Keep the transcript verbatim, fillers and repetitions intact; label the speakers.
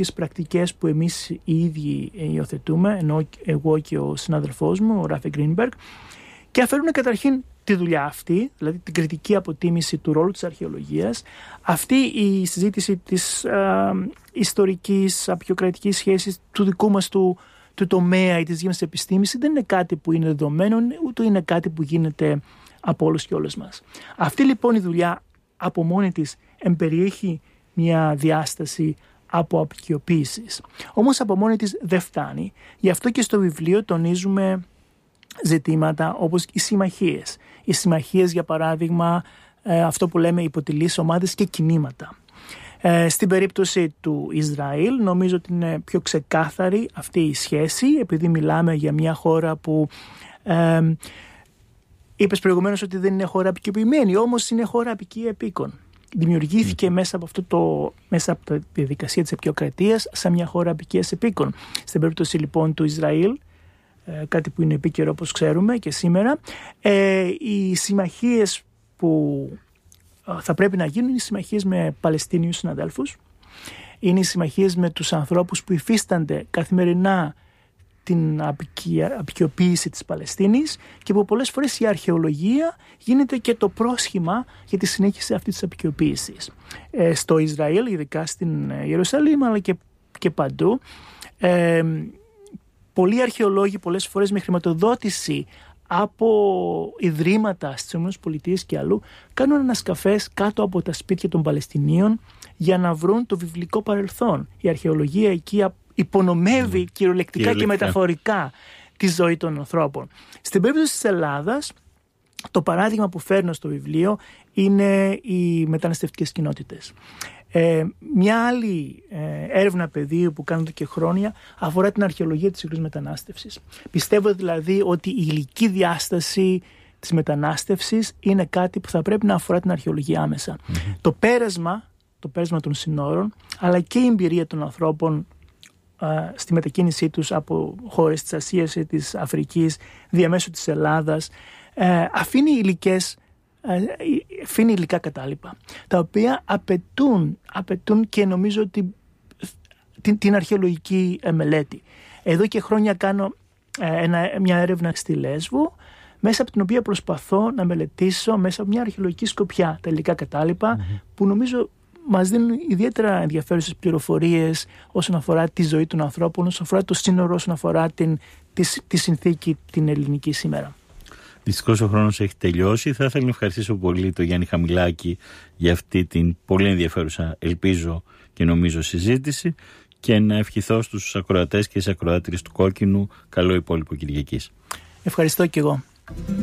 Speaker 1: κάποιες πρακτικές που εμείς οι ίδιοι υιοθετούμε, ενώ εγώ και ο συνάδελφός μου, ο Ράφι Γκρίνμπεργκ, και αφαιρούν καταρχήν τη δουλειά αυτή, δηλαδή την κριτική αποτίμηση του ρόλου της αρχαιολογίας. Αυτή η συζήτηση της α, ιστορικής, απεικιοκρατικής σχέσης του δικού μας του, του τομέα ή της δικής μας επιστήμης δεν είναι κάτι που είναι δεδομένο, ούτε είναι κάτι που γίνεται από όλους και όλες μας. Αυτή λοιπόν η δουλειά από μόνη της εμπεριέχει μια διάσταση από απεικιοποίησης. Όμως από μόνη της δεν φτάνει. Γι' αυτό και στο βιβλίο τονίζουμε ζητήματα όπως οι συμμαχίες. Οι συμμαχίες, για παράδειγμα, ε, αυτό που λέμε υποτιλείς ομάδες και κινήματα. Ε, στην περίπτωση του Ισραήλ νομίζω ότι είναι πιο ξεκάθαρη αυτή η σχέση, επειδή μιλάμε για μια χώρα που ε, είπες προηγουμένως ότι δεν είναι χώρα απεικιοποιημένη, όμως είναι χώρα απικία επίκων. Δημιουργήθηκε mm. μέσα από αυτό το, μέσα από τη διαδικασία της απεικιοκρατίας σαν μια χώρα απικίας επίκων. Στην περίπτωση λοιπόν του Ισραήλ, ε, κάτι που είναι επίκαιρο όπως ξέρουμε και σήμερα, ε, οι συμμαχίες που θα πρέπει να γίνουν είναι οι συμμαχίες με Παλαιστίνιους συναδέλφους, είναι οι συμμαχίες με τους ανθρώπους που υφίστανται καθημερινά την απεικιοποίηση της Παλαιστίνης και που πολλές φορές η αρχαιολογία γίνεται και το πρόσχημα για τη συνέχιση αυτής της απεικιοποίησης. Ε, στο Ισραήλ, ειδικά στην Ιερουσαλήμ, αλλά και, και παντού, ε, πολλοί αρχαιολόγοι πολλές φορές με χρηματοδότηση από ιδρύματα στις ΗΠΑ και αλλού κάνουν ανασκαφές κάτω από τα σπίτια των Παλαιστινίων για να βρουν το βιβλικό παρελθόν. Η αρχαιολογία εκεί υπονομεύει mm. κυριολεκτικά, κυριολεκτικά και μεταφορικά τη ζωή των ανθρώπων. Στην περίπτωση της Ελλάδας, το παράδειγμα που φέρνω στο βιβλίο είναι οι μεταναστευτικές κοινότητες. Ε, μια άλλη ε, έρευνα πεδίου που κάνω εδώ και χρόνια αφορά την αρχαιολογία της υγρούς μετανάστευσης. Πιστεύω δηλαδή ότι η υλική διάσταση της μετανάστευσης είναι κάτι που θα πρέπει να αφορά την αρχαιολογία άμεσα. Mm-hmm. Το πέρασμα, το πέρασμα των συνόρων, αλλά και η εμπειρία των ανθρώπων α, στη μετακίνησή τους από χώρες της Ασίας ή της Αφρικής διαμέσου της Ελλάδας, ε, αφήνει υλικές αφήνει υλικά κατάλοιπα, τα οποία απαιτούν, απαιτούν και νομίζω ότι την, την αρχαιολογική μελέτη. Εδώ και χρόνια κάνω ένα, μια έρευνα στη Λέσβο, μέσα από την οποία προσπαθώ να μελετήσω μέσα από μια αρχαιολογική σκοπιά τα υλικά κατάλοιπα, mm-hmm. που νομίζω μας δίνουν ιδιαίτερα ενδιαφέρουσες πληροφορίες όσον αφορά τη ζωή των ανθρώπων, όσον αφορά το σύνορο, όσον αφορά την, τη, τη συνθήκη την ελληνική σήμερα.
Speaker 2: Δυστυχώς ο χρόνος έχει τελειώσει. Θα ήθελα να ευχαριστήσω πολύ τον Γιάννη Χαμηλάκη για αυτή την πολύ ενδιαφέρουσα, ελπίζω και νομίζω, συζήτηση και να ευχηθώ στους ακροατές και στις ακροάτριες του Κόκκινου καλό υπόλοιπο Κυριακής.
Speaker 1: Ευχαριστώ και εγώ.